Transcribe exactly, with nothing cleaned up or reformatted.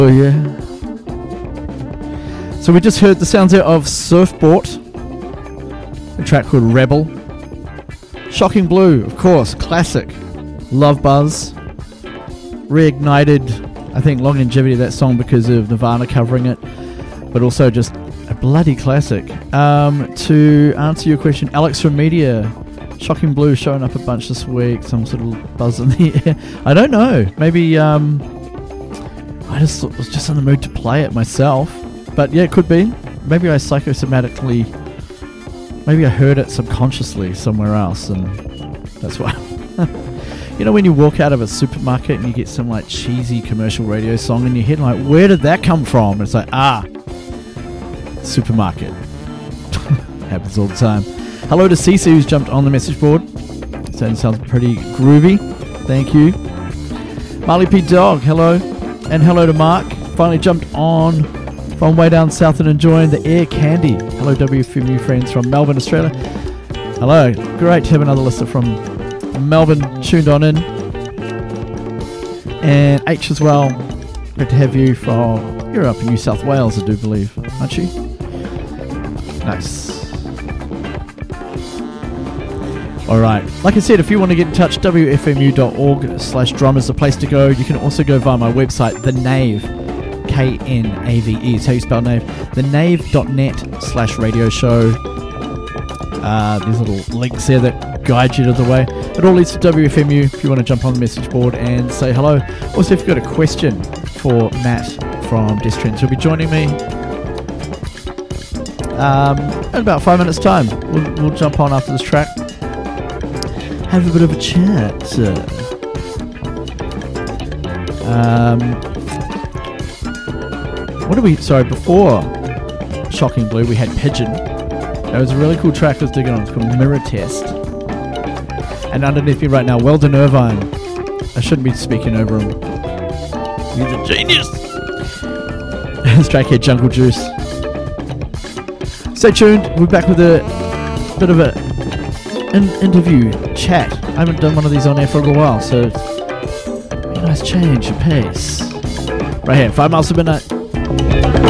Oh yeah. So we just heard the sounds there of Surfboard, a track called Rebel. Shocking Blue, of course, classic. Love Buzz. Reignited, I think, longevity of that song because of Nirvana covering it, but also just a bloody classic. Um, to answer your question, Alex from Media, Shocking Blue showing up a bunch this week, some sort of buzz in the air. I don't know, maybe um, I just was just in the mood to play it myself, but yeah, it could be. Maybe I psychosomatically, maybe I heard it subconsciously somewhere else, and that's why. You know when you walk out of a supermarket and you get some like cheesy commercial radio song in your head, like, where did that come from? And it's like, ah, supermarket. Happens all the time. Hello to Cece, who's jumped on the message board. Sounds, sounds pretty groovy. Thank you. Marley P. Dog, hello. And hello to Mark. Finally jumped on from way down south and enjoying the air candy. Hello W F M U friends from Melbourne, Australia. Hello. Great to have another listener from Melbourne tuned on in. And H as well. Great to have you from, you're up in New South Wales, I do believe, aren't you? Nice. Alright, like I said, if you want to get in touch, w f m u dot org slash drum is the place to go. You can also go via my website, The Knave, K N A V E, is how you spell Knave, the knave dot net slash radio show. Uh, there's little links there that guide you to the way. It all leads to W F M U if you want to jump on the message board and say hello. Also, if you've got a question for Matt from Death Trends, he'll be joining me um, in about five minutes' time. We'll, we'll jump on after this track. Have a bit of a chat. Um, what do we... Sorry, before Shocking Blue, we had Pigeon. That was a really cool track I was digging on. It's called Mirror Test. And underneath me right now, Weldon Irvine. I shouldn't be speaking over him. He's a genius. This track here, Jungle Juice. Stay tuned. We'll be back with a bit of a an interview chat. I haven't done one of these on air for a little while, so a nice change of pace. Right here, five miles to midnight.